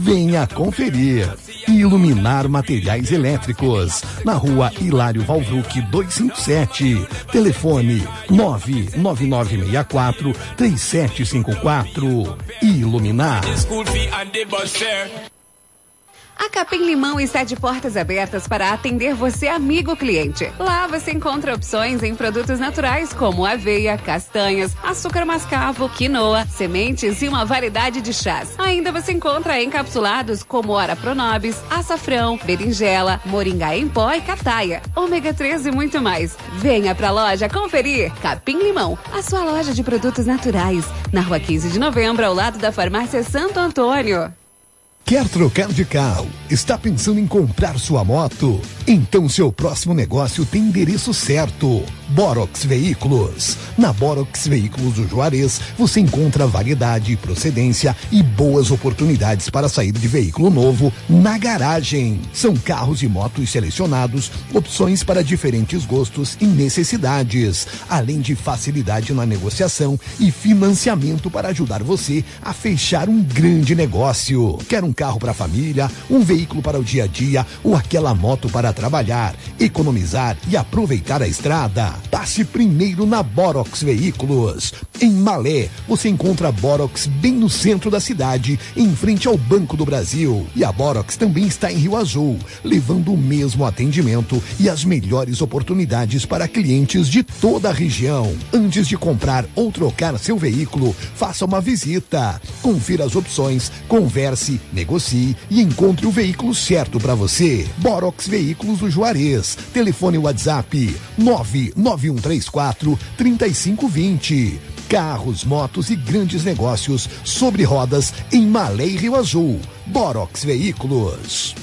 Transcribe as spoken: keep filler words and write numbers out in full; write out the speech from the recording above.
Venha conferir. Iluminar Materiais Elétricos, na rua Hilário Valvruc duzentos e cinquenta e sete. Telefone nove nove nove seis quatro três sete cinco quatro. Iluminar. A Capim Limão está de portas abertas para atender você, amigo cliente. Lá você encontra opções em produtos naturais como aveia, castanhas, açúcar mascavo, quinoa, sementes e uma variedade de chás. Ainda você encontra encapsulados como Ora Pronobis, açafrão, berinjela, moringá em pó e cataia, ômega três e muito mais. Venha pra loja conferir. Capim Limão, a sua loja de produtos naturais. Na rua quinze de novembro, ao lado da farmácia Santo Antônio. Quer trocar de carro? Está pensando em comprar sua moto? Então seu próximo negócio tem endereço certo. Borox Veículos. Na Borox Veículos do Juarez, você encontra variedade, procedência e boas oportunidades para sair de veículo novo na garagem. São carros e motos selecionados, opções para diferentes gostos e necessidades, além de facilidade na negociação e financiamento para ajudar você a fechar um grande negócio. Quer um carro para a família, um veículo para o dia a dia ou aquela moto para trabalhar, economizar e aproveitar a estrada? Passe primeiro na Borox Veículos. Em Malé, você encontra a Borox bem no centro da cidade, em frente ao Banco do Brasil. E a Borox também está em Rio Azul, levando o mesmo atendimento e as melhores oportunidades para clientes de toda a região. Antes de comprar ou trocar seu veículo, faça uma visita. Confira as opções, converse, negocie e encontre o veículo certo para você. Borox Veículos do Juarez. Telefone WhatsApp nove nove um três quatro três cinco dois zero. Carros, motos e grandes negócios sobre rodas em Malé e Rio Azul. Borox Veículos.